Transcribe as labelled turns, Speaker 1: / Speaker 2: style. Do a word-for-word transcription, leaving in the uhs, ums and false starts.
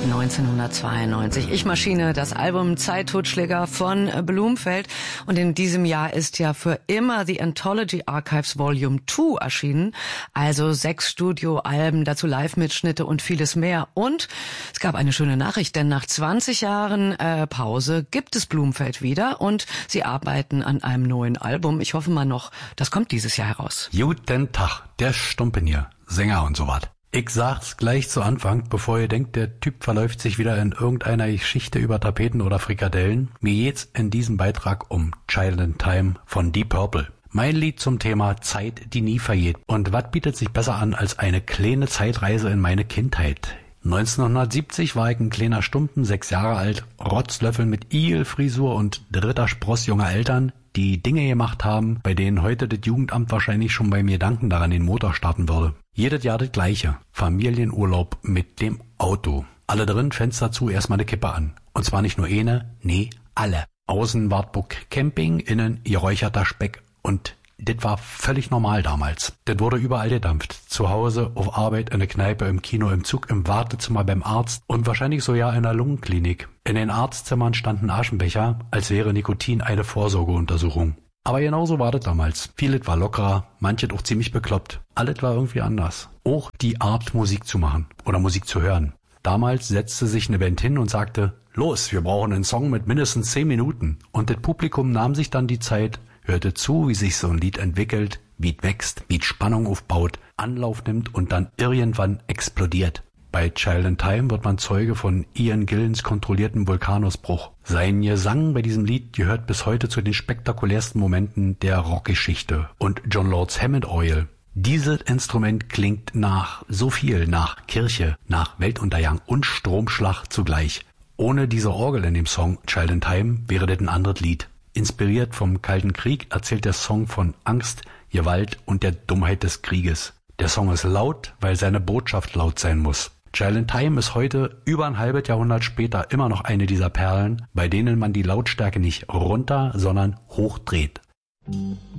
Speaker 1: neunzehnhundertzweiundneunzig. Ich Maschine, das Album Zeittotschläger von Blumfeld. Und in diesem Jahr ist ja für immer The Anthology Archives Volume zwei erschienen. Also sechs Studioalben, dazu Live-Mitschnitte und vieles mehr. Und es gab eine schöne Nachricht, denn nach zwanzig Jahren äh, Pause gibt es Blumfeld wieder und sie arbeiten an einem neuen Album. Ich hoffe mal noch, das kommt dieses Jahr heraus.
Speaker 2: Guten Tag, der Stumpen hier, Sänger und so was. Ich sag's gleich zu Anfang, bevor ihr denkt, der Typ verläuft sich wieder in irgendeiner Geschichte über Tapeten oder Frikadellen. Mir geht's in diesem Beitrag um Child in Time von Deep Purple. Mein Lied zum Thema Zeit, die nie vergeht. Und was bietet sich besser an als eine kleine Zeitreise in meine Kindheit? neunzehnhundertsiebzig war ich ein kleiner Stumpen, sechs Jahre alt, Rotzlöffel mit Igelfrisur und dritter Spross junger Eltern, die Dinge gemacht haben, bei denen heute das Jugendamt wahrscheinlich schon beim Gedanken daran den Motor starten würde. Jedes Jahr das Gleiche. Familienurlaub mit dem Auto. Alle drin, Fenster zu, erstmal eine Kippe an. Und zwar nicht nur eine, nee, alle. Außen Wartburg Camping, innen geräucherter Speck und das war völlig normal damals. Das wurde überall gedampft. Zu Hause, auf Arbeit, in der Kneipe, im Kino, im Zug, im Wartezimmer beim Arzt und wahrscheinlich sogar in der Lungenklinik. In den Arztzimmern standen Aschenbecher, als wäre Nikotin eine Vorsorgeuntersuchung. Aber genauso war das damals. Vieles war lockerer, manches auch ziemlich bekloppt. Alles war irgendwie anders. Auch die Art, Musik zu machen oder Musik zu hören. Damals setzte sich eine Band hin und sagte, los, wir brauchen einen Song mit mindestens zehn Minuten. Und das Publikum nahm sich dann die Zeit, hörte zu, wie sich so ein Lied entwickelt, wie es wächst, wie es Spannung aufbaut, Anlauf nimmt und dann irgendwann explodiert. Bei Child in Time wird man Zeuge von Ian Gillens kontrollierten Vulkanausbruch. Sein Gesang bei diesem Lied gehört bis heute zu den spektakulärsten Momenten der Rockgeschichte. Und John Lord's Hammond Orgel. Dieses Instrument klingt nach so viel, nach Kirche, nach Weltuntergang und Stromschlag zugleich. Ohne diese Orgel in dem Song Child in Time wäre das ein anderes Lied. Inspiriert vom Kalten Krieg erzählt der Song von Angst, Gewalt und der Dummheit des Krieges. Der Song ist laut, weil seine Botschaft laut sein muss. Child in Time ist heute, über ein halbes Jahrhundert später, immer noch eine dieser Perlen, bei denen man die Lautstärke nicht runter, sondern hoch dreht.